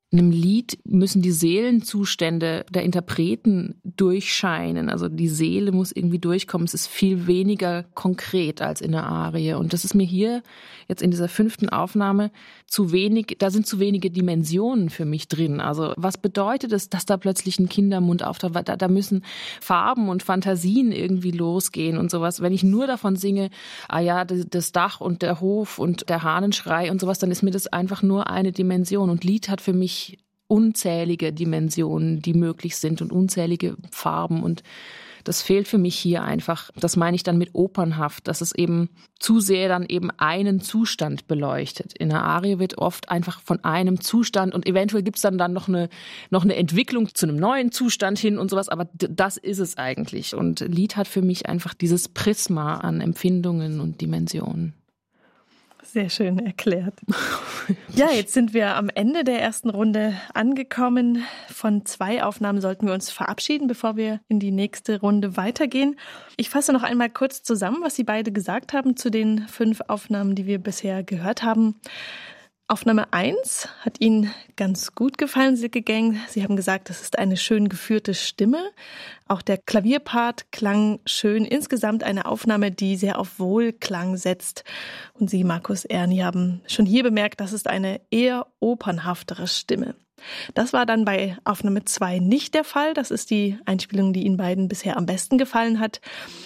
In einem Lied müssen die Seelenzustände der Interpreten durchscheinen. Also die Seele muss irgendwie durchkommen. Es ist viel weniger konkret als in der Arie. Und das ist mir hier jetzt in dieser 5. Aufnahme zu wenig, da sind zu wenige Dimensionen für mich drin. Also was bedeutet es, dass da plötzlich ein Kindermund auftaucht? Da müssen Farben und Fantasien irgendwie losgehen und sowas. Wenn ich nur davon singe, das Dach und der Hof und der Hahnenschrei und sowas, dann ist mir das einfach nur eine Dimension. Und Lied hat für mich unzählige Dimensionen, die möglich sind und unzählige Farben, und das fehlt für mich hier einfach. Das meine ich dann mit opernhaft, dass es eben zu sehr dann eben einen Zustand beleuchtet. In der Arie wird oft einfach von einem Zustand, und eventuell gibt es dann noch eine Entwicklung zu einem neuen Zustand hin und sowas, aber das ist es eigentlich. Und Lied hat für mich einfach dieses Prisma an Empfindungen und Dimensionen. Sehr schön erklärt. Ja, jetzt sind wir am Ende der ersten Runde angekommen. Von 2 Aufnahmen sollten wir uns verabschieden, bevor wir in die nächste Runde weitergehen. Ich fasse noch einmal kurz zusammen, was Sie beide gesagt haben zu den 5 Aufnahmen, die wir bisher gehört haben. Aufnahme 1 hat Ihnen ganz gut gefallen, Silke Geng. Sie haben gesagt, das ist eine schön geführte Stimme. Auch der Klavierpart klang schön. Insgesamt eine Aufnahme, die sehr auf Wohlklang setzt. Und Sie, Markus Erni, haben schon hier bemerkt, das ist eine eher opernhaftere Stimme. Das war dann bei Aufnahme 2 nicht der Fall. Das ist die Einspielung, die Ihnen beiden bisher am besten gefallen hat.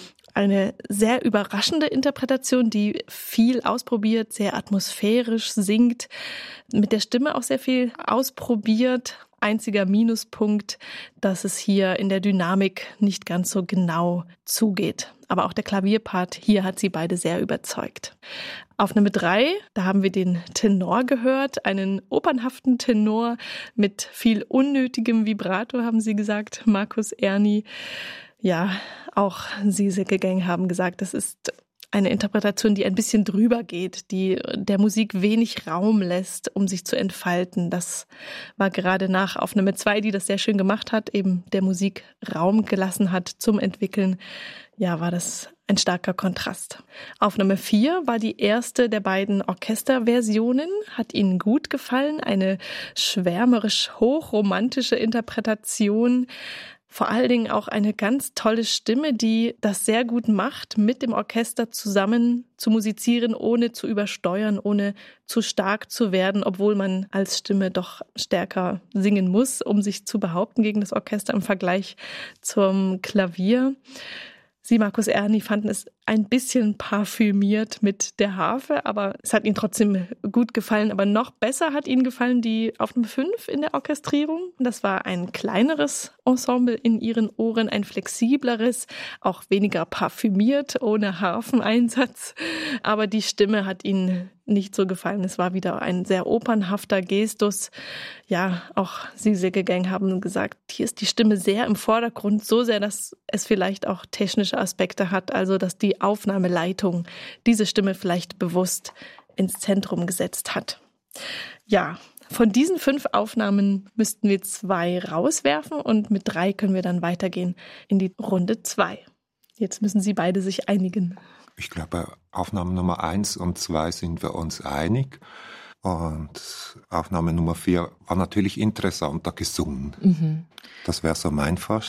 Eine sehr überraschende Interpretation, die viel ausprobiert, sehr atmosphärisch singt, mit der Stimme auch sehr viel ausprobiert. Einziger Minuspunkt, dass es hier in der Dynamik nicht ganz so genau zugeht. Aber auch der Klavierpart hier hat sie beide sehr überzeugt. Aufnahme 3, da haben wir den Tenor gehört, einen opernhaften Tenor mit viel unnötigem Vibrato, haben Sie gesagt, Markus Erni. Ja, auch Sie, Silke Geng, haben gesagt, das ist eine Interpretation, die ein bisschen drüber geht, die der Musik wenig Raum lässt, um sich zu entfalten. Das war gerade nach Aufnahme 2, die das sehr schön gemacht hat, eben der Musik Raum gelassen hat zum Entwickeln. Ja, war das ein starker Kontrast. Aufnahme 4 war die erste der beiden Orchesterversionen, hat Ihnen gut gefallen, eine schwärmerisch hochromantische Interpretation. Vor allen Dingen auch eine ganz tolle Stimme, die das sehr gut macht, mit dem Orchester zusammen zu musizieren, ohne zu übersteuern, ohne zu stark zu werden, obwohl man als Stimme doch stärker singen muss, um sich zu behaupten gegen das Orchester im Vergleich zum Klavier. Sie, Markus Erni, fanden es ein bisschen parfümiert mit der Harfe, aber es hat Ihnen trotzdem gut gefallen. Aber noch besser hat Ihnen gefallen die Aufnahme 5 in der Orchestrierung. Das war ein kleineres Ensemble in Ihren Ohren, ein flexibleres, auch weniger parfümiert, ohne Harfeneinsatz. Aber die Stimme hat Ihnen nicht so gefallen. Es war wieder ein sehr opernhafter Gestus. Ja, auch Sie, Silke Geng, haben gesagt, hier ist die Stimme sehr im Vordergrund, so sehr, dass es vielleicht auch technische Aspekte hat, also dass die Aufnahmeleitung diese Stimme vielleicht bewusst ins Zentrum gesetzt hat. Ja, von diesen 5 Aufnahmen müssten wir 2 rauswerfen und mit 3 können wir dann weitergehen in die Runde 2. Jetzt müssen Sie beide sich einigen. Ich glaube, Aufnahme Nummer 1 und 2 sind wir uns einig. Und Aufnahme Nummer 4 war natürlich interessanter gesungen. Das wäre so mein Vorschlag.